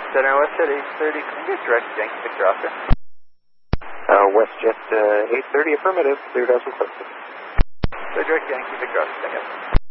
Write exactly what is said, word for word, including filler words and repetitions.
Center WestJet eight thirty, can you get direct Yankee Victor Oscar? Uh, WestJet uh, eight thirty, affirmative, cleared as requested. So direct Yankee Victor Oscar, thank you.